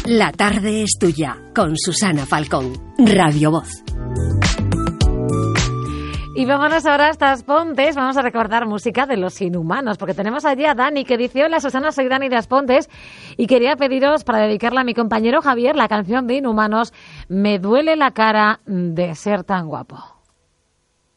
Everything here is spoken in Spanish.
La tarde es tuya, con Susana Falcón, Radio Voz. Y vámonos ahora hasta Aspontes, vamos a recordar música de Los Inhumanos, porque tenemos allí a Dani, que dice: hola Susana, soy Dani de Aspontes, y quería pediros para dedicarla a mi compañero Javier la canción de Inhumanos, Me duele la cara de ser tan guapo.